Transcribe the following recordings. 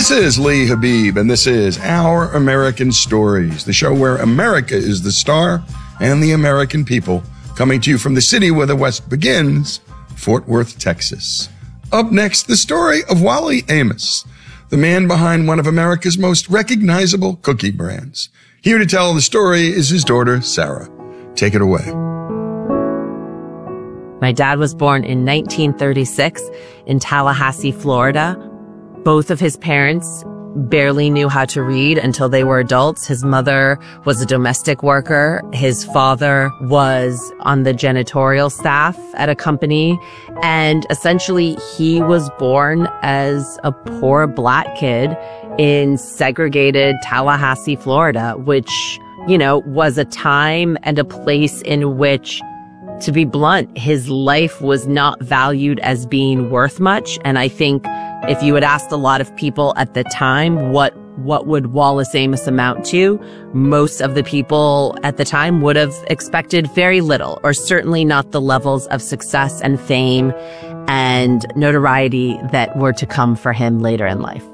This is Lee Habib, and this is Our American Stories, the show where America is the star and the American people, coming to you from the city where the West begins, Fort Worth, Texas. Up next, the story of Wally Amos, the man behind one of America's most recognizable cookie brands. Here to tell the story is his daughter, Sarah. Take it away. My dad was born in 1936 in Tallahassee, Florida. Both of his parents barely knew how to read until they were adults. His mother was a domestic worker. His father was on the janitorial staff at a company. And essentially, he was born as a poor black kid in segregated Tallahassee, Florida, which, was a time and a place in which, to be blunt, his life was not valued as being worth much. And I think if you had asked a lot of people at the time, what would Wallace Amos amount to, most of the people at the time would have expected very little, or certainly not the levels of success and fame and notoriety that were to come for him later in life.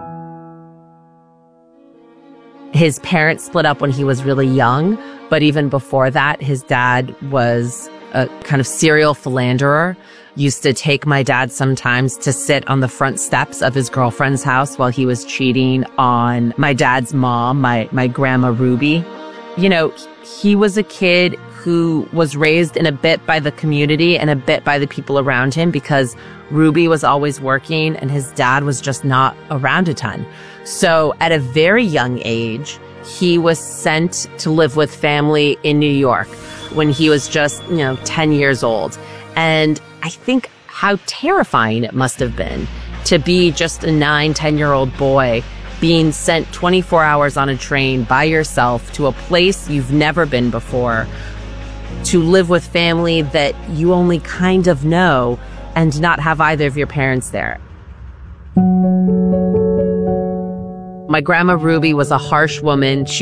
His parents split up when he was really young, but even before that, his dad was a kind of serial philanderer, used to take my dad sometimes to sit on the front steps of his girlfriend's house while he was cheating on my dad's mom, my grandma Ruby. He was a kid who was raised in a bit by the community and a bit by the people around him because Ruby was always working and his dad was just not around a ton. So at a very young age, he was sent to live with family in New York when he was just, 10 years old. And I think how terrifying it must have been to be just a 10-year-old boy being sent 24 hours on a train by yourself to a place you've never been before, to live with family that you only kind of know and not have either of your parents there. My grandma Ruby was a harsh woman. She